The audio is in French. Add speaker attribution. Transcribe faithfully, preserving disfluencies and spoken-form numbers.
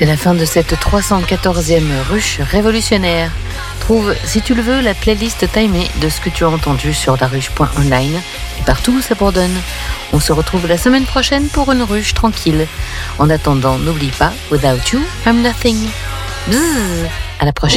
Speaker 1: C'est la fin de cette trois cent quatorzième ruche révolutionnaire. Trouve, si tu le veux, la playlist timée de ce que tu as entendu sur laruche point online et partout où ça bourdonne. On se retrouve la semaine prochaine pour une ruche tranquille. En attendant, n'oublie pas, without you, I'm nothing. Bzzz, à la prochaine.